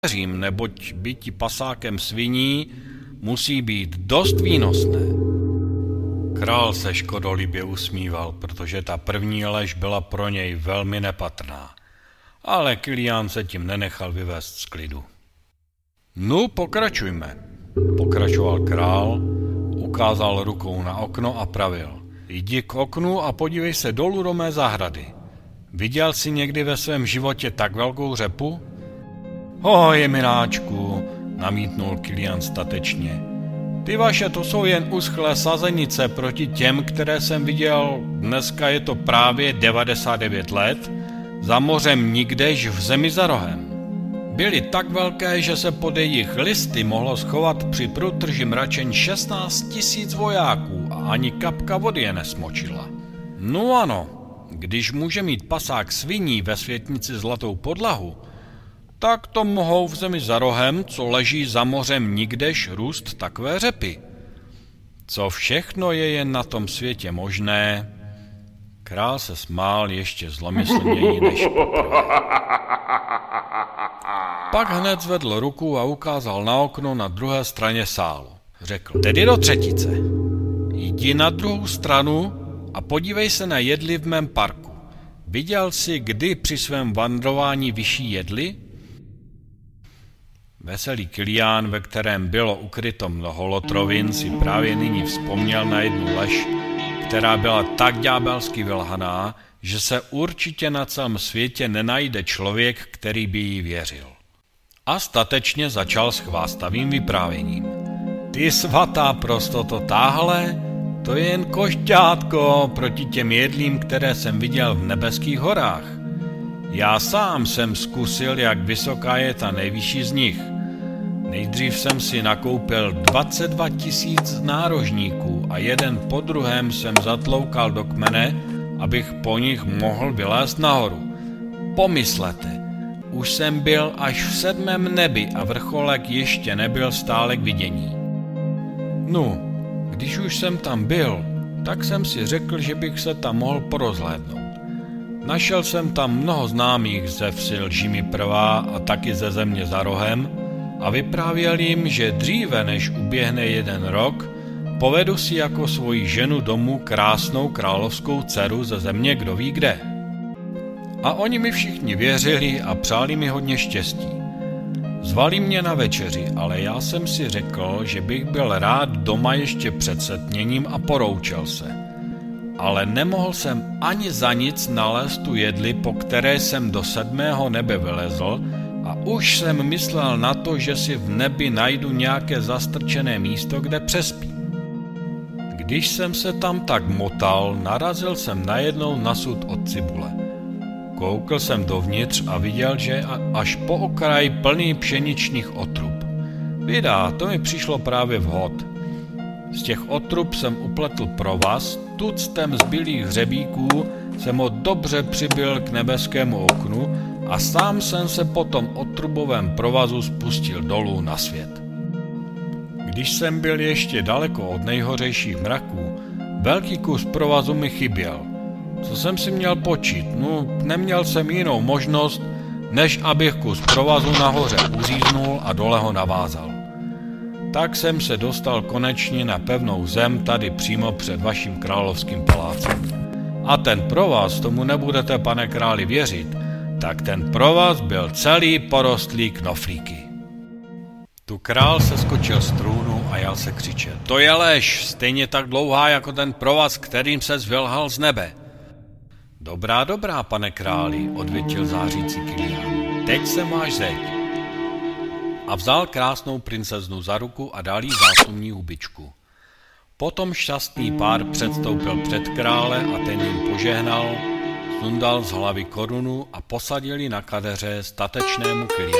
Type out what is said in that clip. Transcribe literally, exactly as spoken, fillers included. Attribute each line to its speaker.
Speaker 1: Věřím, neboť býti pasákem sviní musí být dost výnosné. Král se škodolibě usmíval, protože ta první lež byla pro něj velmi nepatrná. Ale Kilián se tím nenechal vyvést z klidu. No, pokračujme, pokračoval král, ukázal rukou na okno a pravil. Jdi k oknu a podívej se dolů do mé zahrady. Viděl jsi někdy ve svém životě tak velkou řepu? Hoj, miláčku, namítnul Kilián statečně. Ty vaše to jsou jen uschlé sazenice proti těm, které jsem viděl, dneska je to právě devadesát devět let, za mořem nikdež v zemi za rohem. Byly tak velké, že se pod jejich listy mohlo schovat při průtrži mračení šestnáct tisíc vojáků a ani kapka vody je nesmočila. No ano, když může mít pasák sviní ve světnici zlatou podlahu, tak to mohou v zemi za rohem, co leží za mořem nikdež, růst takové řepy. Co všechno je jen na tom světě možné? Král se smál ještě zlomyslněji než poprvé. Pak hned zvedl ruku a ukázal na okno na druhé straně sálu. Řekl, tedy do třetice. Jdi na druhou stranu a podívej se na jedli v mém parku. Viděl jsi kdy při svém vandrování vyšší jedli? Veselý Kilián, ve kterém bylo ukryto mnoho lotrovin, si právě nyní vzpomněl na jednu lež, která byla tak ďábelsky vylhaná, že se určitě na celém světě nenajde člověk, který by jí věřil. A statečně začal s chvástavým vyprávěním. Ty svatá prostoto, táhle, to je jen košťátko proti těm jedlím, které jsem viděl v nebeských horách. Já sám jsem zkusil, jak vysoká je ta nejvyšší z nich. Nejdřív jsem si nakoupil dvacet dva tisíc nárožníků a jeden po druhém jsem zatloukal do kmene, abych po nich mohl vylézt nahoru. Pomyslete, už jsem byl až v sedmém nebi a vrcholek ještě nebyl stále k vidění. No, když už jsem tam byl, tak jsem si řekl, že bych se tam mohl porozhlédnout. Našel jsem tam mnoho známých ze vsi Lžími prvá a taky ze země za rohem a vyprávěl jim, že dříve než uběhne jeden rok, povedu si jako svoji ženu domů krásnou královskou dceru ze země kdo ví kde. A oni mi všichni věřili a přáli mi hodně štěstí. Zvali mě na večeři, ale já jsem si řekl, že bych byl rád doma ještě před setměním a poroučel se. Ale nemohl jsem ani za nic nalézt tu jedli, po které jsem do sedmého nebe vylezl a už jsem myslel na to, že si v nebi najdu nějaké zastrčené místo, kde přespím. Když jsem se tam tak motal, narazil jsem najednou na sud od cibule. Koukl jsem dovnitř a viděl, že je až po okraj plný pšeničných otrub. Vydá, to mi přišlo právě vhod. Z těch otrub jsem upletl provaz, tuctem zbylých hřebíků jsem ho dobře přibyl k nebeskému oknu a sám jsem se po tom otrubovém provazu spustil dolů na svět. Když jsem byl ještě daleko od nejhořejších mraků, velký kus provazu mi chyběl. Co jsem si měl počít? No, neměl jsem jinou možnost, než abych kus provazu nahoře uříznul a dole ho navázal. Tak jsem se dostal konečně na pevnou zem tady přímo před vaším královským palácem. A ten provaz, tomu nebudete, pane králi, věřit, tak ten provaz byl celý porostlý knoflíky. Tu král se skočil z trůnu a jal se křičet. To je lež, stejně tak dlouhá jako ten provaz, kterým se zvylhal z nebe. Dobrá, dobrá, pane králi, odvětil zářící Kilián. Teď se máš zeď. A vzal krásnou princeznu za ruku a dal jí zásumní hubičku. Potom šťastný pár předstoupil před krále a ten jim požehnal, sundal z hlavy korunu a posadil ji na kadeře statečnému Kiliánovi.